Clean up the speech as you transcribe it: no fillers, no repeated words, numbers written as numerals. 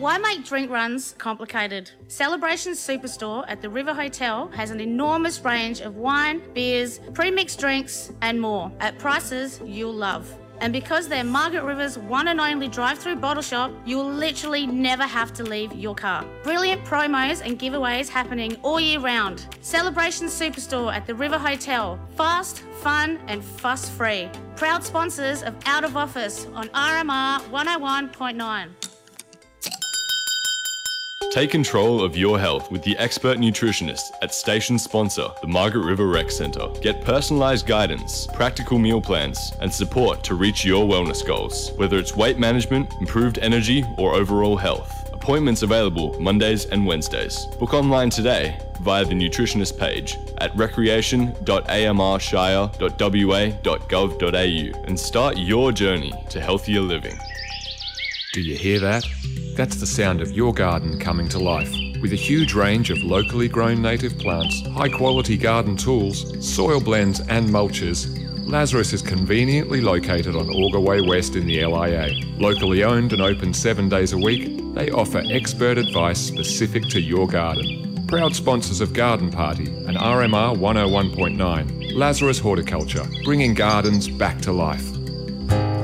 Why make drink runs complicated? Celebration Superstore at the River Hotel has an enormous range of wine, beers, pre-mixed drinks and more at prices you'll love. And because they're Margaret River's one and only drive-through bottle shop, you'll literally never have to leave your car. Brilliant promos and giveaways happening all year round. Celebration Superstore at the River Hotel. Fast, fun and fuss-free. Proud sponsors of Out of Office on RMR 101.9. Take control of your health with the expert nutritionist at station sponsor, the Margaret River Rec Centre. Get personalised guidance, practical meal plans, and support to reach your wellness goals. Whether it's weight management, improved energy, or overall health. Appointments available Mondays and Wednesdays. Book online today via the nutritionist page at recreation.amrshire.wa.gov.au and start your journey to healthier living. Do you hear that? That's the sound of your garden coming to life. With a huge range of locally grown native plants, high-quality garden tools, soil blends and mulches, Lazarus is conveniently located on Auger Way West in the LIA. Locally owned and open 7 days a week, they offer expert advice specific to your garden. Proud sponsors of Garden Party and RMR 101.9. Lazarus Horticulture, bringing gardens back to life.